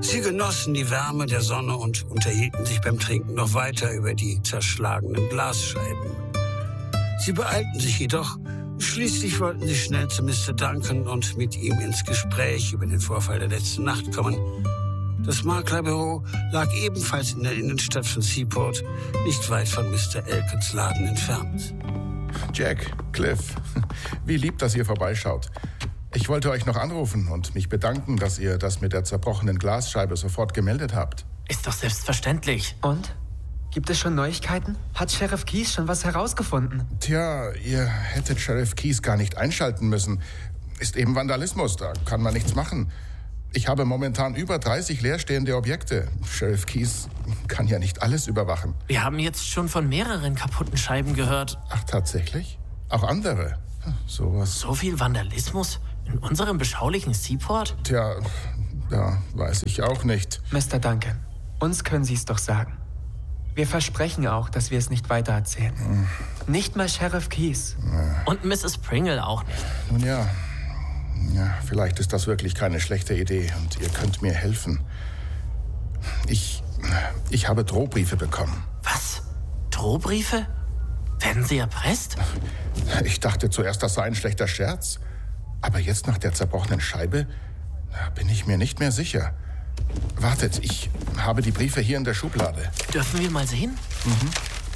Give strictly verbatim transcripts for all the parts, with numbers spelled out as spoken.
Sie genossen die Wärme der Sonne und unterhielten sich beim Trinken noch weiter über die zerschlagenen Glasscheiben. Sie beeilten sich jedoch. Schließlich wollten sie schnell zu Mister Duncan und mit ihm ins Gespräch über den Vorfall der letzten Nacht kommen. Das Maklerbüro lag ebenfalls in der Innenstadt von Seaport, nicht weit von Mister Elcotts Laden entfernt. Jack, Cliff, wie lieb, dass ihr vorbeischaut. Ich wollte euch noch anrufen und mich bedanken, dass ihr das mit der zerbrochenen Glasscheibe sofort gemeldet habt. Ist doch selbstverständlich. Und? Gibt es schon Neuigkeiten? Hat Sheriff Keyes schon was herausgefunden? Tja, ihr hättet Sheriff Keyes gar nicht einschalten müssen. Ist eben Vandalismus, da kann man nichts machen. Ich habe momentan über dreißig leerstehende Objekte. Sheriff Keyes kann ja nicht alles überwachen. Wir haben jetzt schon von mehreren kaputten Scheiben gehört. Ach, tatsächlich? Auch andere? Sowas. So viel Vandalismus in unserem beschaulichen Seaport? Tja, da weiß ich auch nicht. Mister Duncan, uns können Sie es doch sagen. Wir versprechen auch, dass wir es nicht weitererzählen. Hm. Nicht mal Sheriff Keyes. Ja. Und Misses Pringle auch nicht. Nun ja. Ja, vielleicht ist das wirklich keine schlechte Idee und ihr könnt mir helfen. Ich, ich habe Drohbriefe bekommen. Was? Drohbriefe? Werden Sie erpresst? Ich dachte zuerst, das sei ein schlechter Scherz. Aber jetzt nach der zerbrochenen Scheibe bin ich mir nicht mehr sicher. Wartet, ich habe die Briefe hier in der Schublade. Dürfen wir mal sehen? Mhm.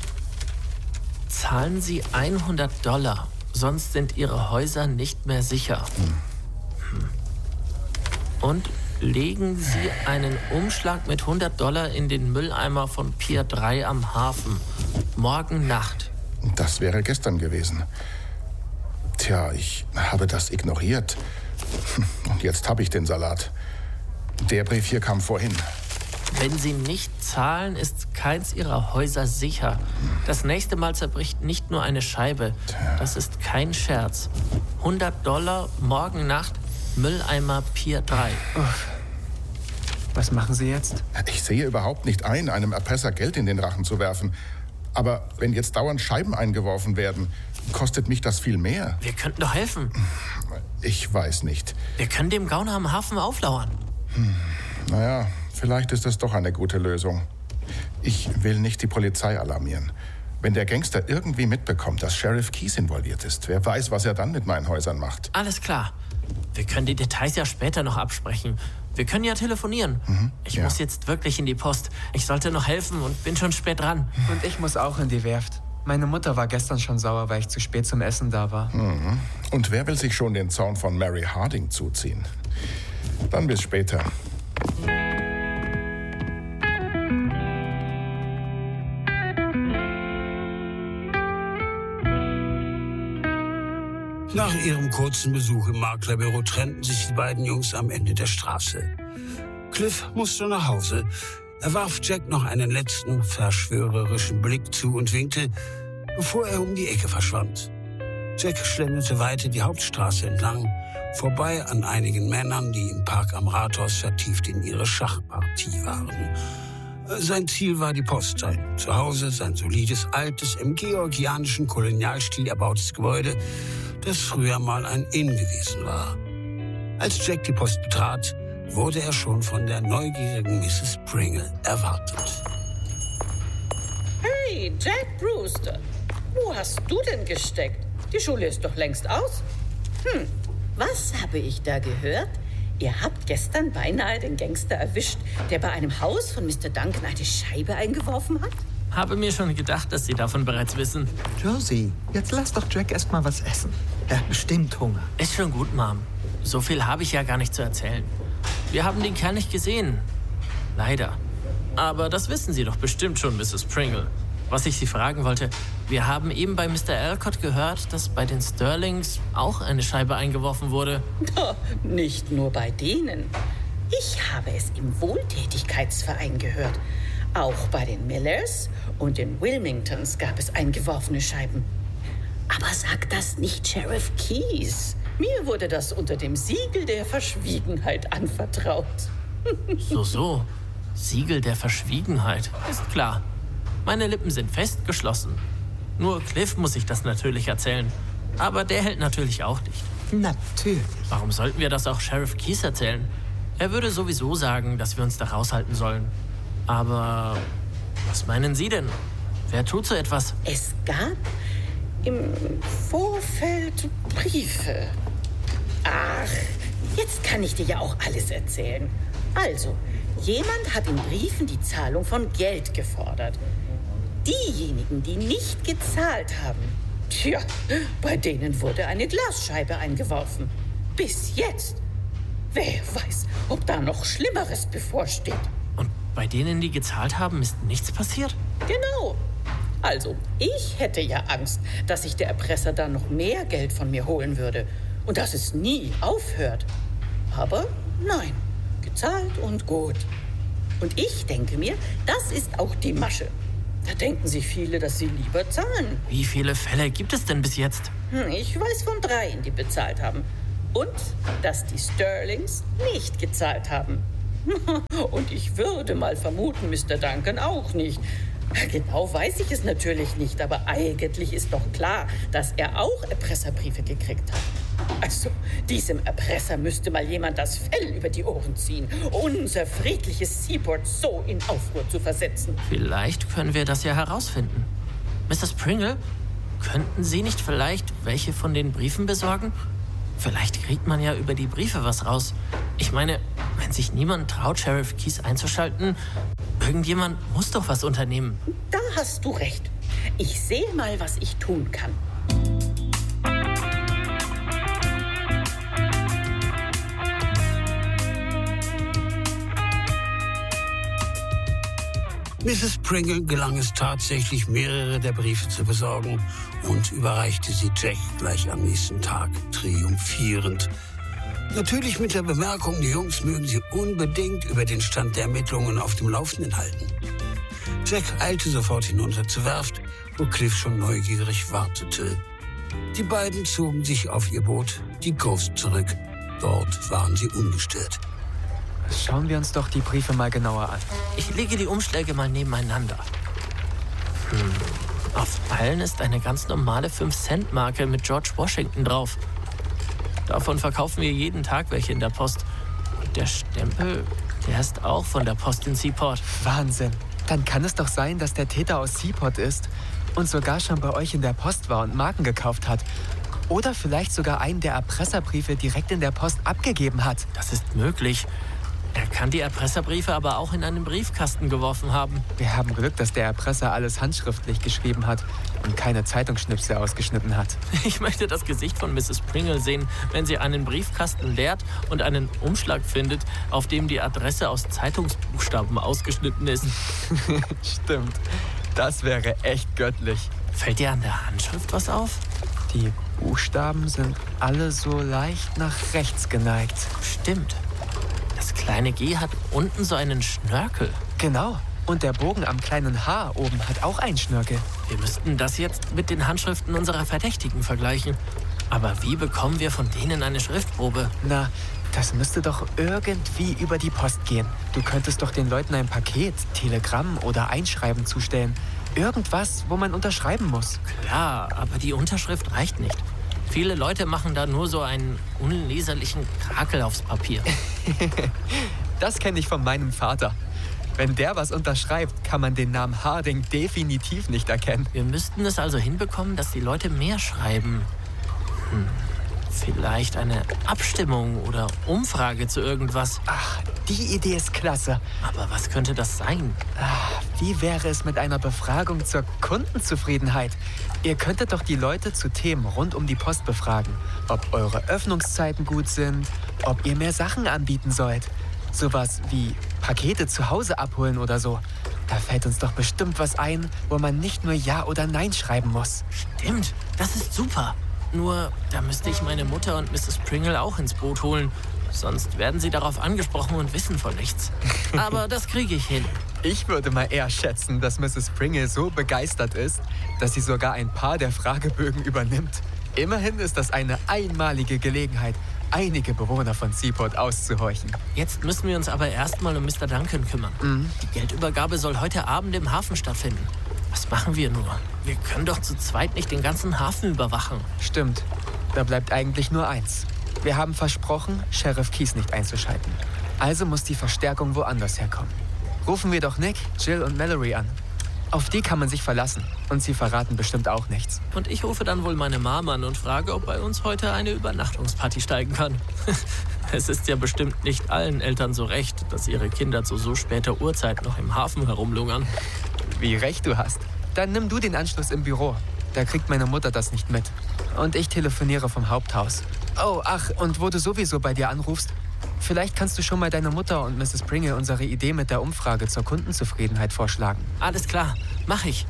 Zahlen Sie hundert Dollar, sonst sind Ihre Häuser nicht mehr sicher. Mhm. Und legen Sie einen Umschlag mit hundert Dollar in den Mülleimer von Pier drei am Hafen. Morgen Nacht. Das wäre gestern gewesen. Tja, ich habe das ignoriert. Und jetzt habe ich den Salat. Der Brief hier kam vorhin. Wenn Sie nicht zahlen, ist keins Ihrer Häuser sicher. Das nächste Mal zerbricht nicht nur eine Scheibe. Das ist kein Scherz. hundert Dollar, morgen Nacht, Mülleimer Pier drei. Was machen Sie jetzt? Ich sehe überhaupt nicht ein, einem Erpresser Geld in den Rachen zu werfen. Aber wenn jetzt dauernd Scheiben eingeworfen werden, kostet mich das viel mehr. Wir könnten doch helfen. Ich weiß nicht. Wir können dem Gauner am Hafen auflauern. Hm. Naja, vielleicht ist das doch eine gute Lösung. Ich will nicht die Polizei alarmieren. Wenn der Gangster irgendwie mitbekommt, dass Sheriff Keyes involviert ist, wer weiß, was er dann mit meinen Häusern macht. Alles klar. Wir können die Details ja später noch absprechen. Wir können ja telefonieren. Mhm, ich ja. muss jetzt wirklich in die Post. Ich sollte noch helfen und bin schon spät dran. Und ich muss auch in die Werft. Meine Mutter war gestern schon sauer, weil ich zu spät zum Essen da war. Mhm. Und wer will sich schon den Zorn von Mary Harding zuziehen? Dann bis später. Nach ihrem kurzen Besuch im Maklerbüro trennten sich die beiden Jungs am Ende der Straße. Cliff musste nach Hause. Er warf Jack noch einen letzten verschwörerischen Blick zu und winkte, bevor er um die Ecke verschwand. Jack schlenderte weiter die Hauptstraße entlang, vorbei an einigen Männern, die im Park am Rathaus vertieft in ihre Schachpartie waren. Sein Ziel war die Post, sein Zuhause, sein solides, altes, im georgianischen Kolonialstil erbautes Gebäude, das früher mal ein Inn gewesen war. Als Jack die Post betrat, wurde er schon von der neugierigen Misses Pringle erwartet. Hey, Jack Brewster, wo hast du denn gesteckt? Die Schule ist doch längst aus. Hm, was habe ich da gehört? Ihr habt gestern beinahe den Gangster erwischt, der bei einem Haus von Mister Duncan eine Scheibe eingeworfen hat? Habe mir schon gedacht, dass Sie davon bereits wissen. Josie, jetzt lass doch Jack erst mal was essen. Er hat bestimmt Hunger. Ist schon gut, Mom. So viel habe ich ja gar nicht zu erzählen. Wir haben den Kerl nicht gesehen. Leider. Aber das wissen Sie doch bestimmt schon, Misses Pringle. Was ich Sie fragen wollte, wir haben eben bei Mister Elcott gehört, dass bei den Sterlings auch eine Scheibe eingeworfen wurde. Oh, nicht nur bei denen. Ich habe es im Wohltätigkeitsverein gehört. Auch bei den Millers und den Wilmingtons gab es eingeworfene Scheiben. Aber sagt das nicht Sheriff Keyes? Mir wurde das unter dem Siegel der Verschwiegenheit anvertraut. So, so. Siegel der Verschwiegenheit. Ist klar. Meine Lippen sind fest geschlossen. Nur Cliff muss ich das natürlich erzählen. Aber der hält natürlich auch nicht. Natürlich. Warum sollten wir das auch Sheriff Keyes erzählen? Er würde sowieso sagen, dass wir uns da raushalten sollen. Aber was meinen Sie denn? Wer tut so etwas? Es gab im Vorfeld Briefe. Ach, jetzt kann ich dir ja auch alles erzählen. Also, jemand hat in Briefen die Zahlung von Geld gefordert. Diejenigen, die nicht gezahlt haben, tja, bei denen wurde eine Glasscheibe eingeworfen. Bis jetzt. Wer weiß, ob da noch Schlimmeres bevorsteht. Und bei denen, die gezahlt haben, ist nichts passiert? Genau. Also, ich hätte ja Angst, dass sich der Erpresser dann noch mehr Geld von mir holen würde und dass es nie aufhört. Aber nein, gezahlt und gut. Und ich denke mir, das ist auch die Masche. Da denken sich viele, dass sie lieber zahlen. Wie viele Fälle gibt es denn bis jetzt? Hm, ich weiß von dreien, die bezahlt haben. Und dass die Sterlings nicht gezahlt haben. Und ich würde mal vermuten, Mister Duncan auch nicht. Genau weiß ich es natürlich nicht, aber eigentlich ist doch klar, dass er auch Erpresserbriefe gekriegt hat. Also, diesem Erpresser müsste mal jemand das Fell über die Ohren ziehen, unser friedliches Seaport so in Aufruhr zu versetzen. Vielleicht können wir das ja herausfinden. Misses Pringle, könnten Sie nicht vielleicht welche von den Briefen besorgen? Vielleicht kriegt man ja über die Briefe was raus. Ich meine, wenn sich niemand traut, Sheriff Keys einzuschalten, irgendjemand muss doch was unternehmen. Da hast du recht. Ich sehe mal, was ich tun kann. Misses Pringle gelang es tatsächlich, mehrere der Briefe zu besorgen und überreichte sie Jack gleich am nächsten Tag, triumphierend. Natürlich mit der Bemerkung, die Jungs mögen sie unbedingt über den Stand der Ermittlungen auf dem Laufenden halten. Jack eilte sofort hinunter zur Werft, wo Cliff schon neugierig wartete. Die beiden zogen sich auf ihr Boot, die Ghost, zurück. Dort waren sie ungestört. Schauen wir uns doch die Briefe mal genauer an. Ich lege die Umschläge mal nebeneinander. Hm. Auf allen ist eine ganz normale fünf Cent Marke mit George Washington drauf. Davon verkaufen wir jeden Tag welche in der Post. Und der Stempel, der ist auch von der Post in Seaport. Wahnsinn. Dann kann es doch sein, dass der Täter aus Seaport ist und sogar schon bei euch in der Post war und Marken gekauft hat. Oder vielleicht sogar einen der Erpresserbriefe direkt in der Post abgegeben hat. Das ist möglich. Er kann die Erpresserbriefe aber auch in einen Briefkasten geworfen haben. Wir haben Glück, dass der Erpresser alles handschriftlich geschrieben hat und keine Zeitungsschnipsel ausgeschnitten hat. Ich möchte das Gesicht von Misses Pringle sehen, wenn sie einen Briefkasten leert und einen Umschlag findet, auf dem die Adresse aus Zeitungsbuchstaben ausgeschnitten ist. Stimmt. Das wäre echt göttlich. Fällt dir an der Handschrift was auf? Die Buchstaben sind alle so leicht nach rechts geneigt. Stimmt. Das kleine G hat unten so einen Schnörkel. Genau. Und der Bogen am kleinen H oben hat auch einen Schnörkel. Wir müssten das jetzt mit den Handschriften unserer Verdächtigen vergleichen. Aber wie bekommen wir von denen eine Schriftprobe? Na, das müsste doch irgendwie über die Post gehen. Du könntest doch den Leuten ein Paket, Telegramm oder Einschreiben zustellen. Irgendwas, wo man unterschreiben muss. Klar, aber die Unterschrift reicht nicht. Viele Leute machen da nur so einen unleserlichen Krakel aufs Papier. Das kenne ich von meinem Vater. Wenn der was unterschreibt, kann man den Namen Harding definitiv nicht erkennen. Wir müssten es also hinbekommen, dass die Leute mehr schreiben. Hm. Vielleicht eine Abstimmung oder Umfrage zu irgendwas. Ach, die Idee ist klasse. Aber was könnte das sein? Ach, wie wäre es mit einer Befragung zur Kundenzufriedenheit? Ihr könntet doch die Leute zu Themen rund um die Post befragen. Ob eure Öffnungszeiten gut sind, ob ihr mehr Sachen anbieten sollt. Sowas wie Pakete zu Hause abholen oder so. Da fällt uns doch bestimmt was ein, wo man nicht nur Ja oder Nein schreiben muss. Stimmt, das ist super. Nur, da müsste ich meine Mutter und Misses Pringle auch ins Boot holen. Sonst werden sie darauf angesprochen und wissen von nichts. Aber das kriege ich hin. Ich würde mal eher schätzen, dass Misses Pringle so begeistert ist, dass sie sogar ein paar der Fragebögen übernimmt. Immerhin ist das eine einmalige Gelegenheit, einige Bewohner von Seaport auszuhorchen. Jetzt müssen wir uns aber erstmal um Mister Duncan kümmern. Mhm. Die Geldübergabe soll heute Abend im Hafen stattfinden. Was machen wir nur? Wir können doch zu zweit nicht den ganzen Hafen überwachen. Stimmt. Da bleibt eigentlich nur eins. Wir haben versprochen, Sheriff Keys nicht einzuschalten. Also muss die Verstärkung woanders herkommen. Rufen wir doch Nick, Jill und Mallory an. Auf die kann man sich verlassen. Und sie verraten bestimmt auch nichts. Und ich rufe dann wohl meine Mom an und frage, ob bei uns heute eine Übernachtungsparty steigen kann. Es ist ja bestimmt nicht allen Eltern so recht, dass ihre Kinder zu so später Uhrzeit noch im Hafen herumlungern. Wie recht du hast. Dann nimm du den Anschluss im Büro. Da kriegt meine Mutter das nicht mit. Und ich telefoniere vom Haupthaus. Oh, ach, und wo du sowieso bei dir anrufst, vielleicht kannst du schon mal deiner Mutter und Misses Pringle unsere Idee mit der Umfrage zur Kundenzufriedenheit vorschlagen. Alles klar, mach ich.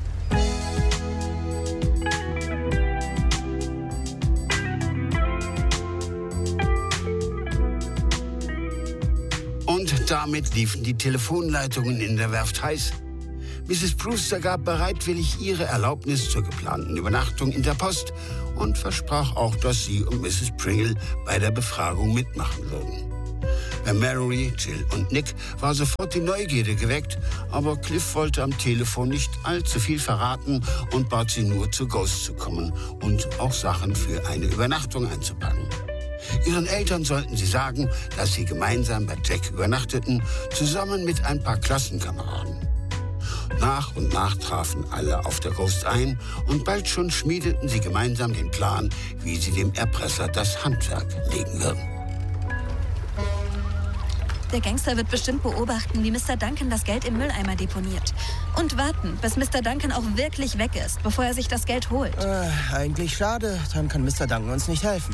Und damit liefen die Telefonleitungen in der Werft heiß. Misses Brewster gab bereitwillig ihre Erlaubnis zur geplanten Übernachtung in der Post und versprach auch, dass sie und Misses Pringle bei der Befragung mitmachen würden. Bei Mallory, Jill und Nick war sofort die Neugierde geweckt, aber Cliff wollte am Telefon nicht allzu viel verraten und bat sie nur, zu Ghost zu kommen und auch Sachen für eine Übernachtung einzupacken. Ihren Eltern sollten sie sagen, dass sie gemeinsam bei Jack übernachteten, zusammen mit ein paar Klassenkameraden. Nach und nach trafen alle auf der Ghost ein und bald schon schmiedeten sie gemeinsam den Plan, wie sie dem Erpresser das Handwerk legen würden. Der Gangster wird bestimmt beobachten, wie Mister Duncan das Geld im Mülleimer deponiert. Und warten, bis Mister Duncan auch wirklich weg ist, bevor er sich das Geld holt. Äh, eigentlich schade. Dann kann Mister Duncan uns nicht helfen.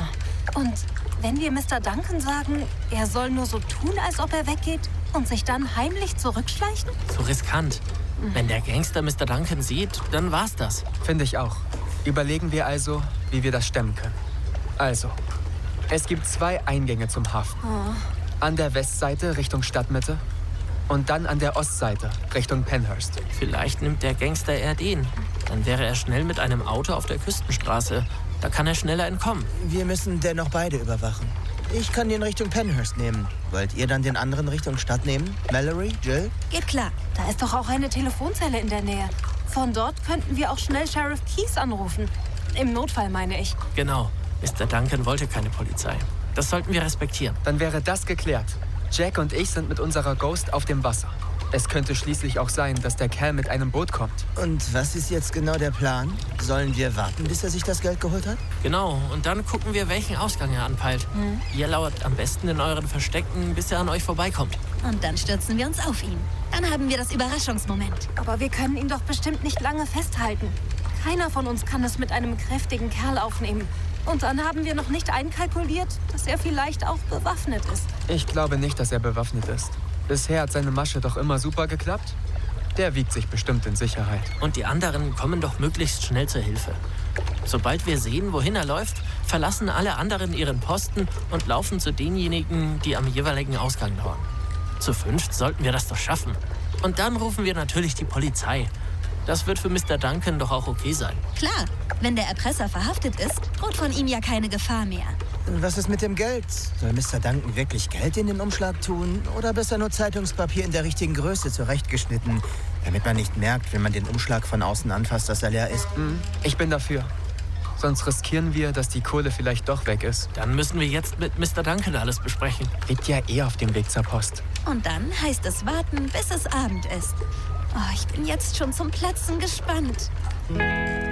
Und wenn wir Mister Duncan sagen, er soll nur so tun, als ob er weggeht und sich dann heimlich zurückschleichen? So riskant. Wenn der Gangster Mister Duncan sieht, dann war's das. Finde ich auch. Überlegen wir also, wie wir das stemmen können. Also, es gibt zwei Eingänge zum Hafen. Oh. An der Westseite Richtung Stadtmitte und dann an der Ostseite Richtung Penhurst. Vielleicht nimmt der Gangster eher den. Dann wäre er schnell mit einem Auto auf der Küstenstraße. Da kann er schneller entkommen. Wir müssen dennoch beide überwachen. Ich kann den Richtung Penhurst nehmen. Wollt ihr dann den anderen Richtung Stadt nehmen? Mallory, Jill? Geht klar. Da ist doch auch eine Telefonzelle in der Nähe. Von dort könnten wir auch schnell Sheriff Keys anrufen. Im Notfall, meine ich. Genau. Mister Duncan wollte keine Polizei. Das sollten wir respektieren. Dann wäre das geklärt. Jack und ich sind mit unserer Ghost auf dem Wasser. Es könnte schließlich auch sein, dass der Kerl mit einem Boot kommt. Und was ist jetzt genau der Plan? Sollen wir warten, bis er sich das Geld geholt hat? Genau, und dann gucken wir, welchen Ausgang er anpeilt. Hm. Ihr lauert am besten in euren Verstecken, bis er an euch vorbeikommt. Und dann stürzen wir uns auf ihn. Dann haben wir das Überraschungsmoment. Aber wir können ihn doch bestimmt nicht lange festhalten. Keiner von uns kann es mit einem kräftigen Kerl aufnehmen. Und dann haben wir noch nicht einkalkuliert, dass er vielleicht auch bewaffnet ist. Ich glaube nicht, dass er bewaffnet ist. Bisher hat seine Masche doch immer super geklappt. Der wiegt sich bestimmt in Sicherheit. Und die anderen kommen doch möglichst schnell zur Hilfe. Sobald wir sehen, wohin er läuft, verlassen alle anderen ihren Posten und laufen zu denjenigen, die am jeweiligen Ausgang lauern. Zu fünft sollten wir das doch schaffen. Und dann rufen wir natürlich die Polizei. Das wird für Mister Duncan doch auch okay sein. Klar, wenn der Erpresser verhaftet ist, droht von ihm ja keine Gefahr mehr. Was ist mit dem Geld? Soll Mister Duncan wirklich Geld in den Umschlag tun? Oder besser nur Zeitungspapier in der richtigen Größe zurechtgeschnitten, damit man nicht merkt, wenn man den Umschlag von außen anfasst, dass er leer ist? Mhm. Ich bin dafür. Sonst riskieren wir, dass die Kohle vielleicht doch weg ist. Dann müssen wir jetzt mit Mister Duncan alles besprechen. Liegt ja eh auf dem Weg zur Post. Und dann heißt es warten, bis es Abend ist. Oh, ich bin jetzt schon zum Platzen gespannt.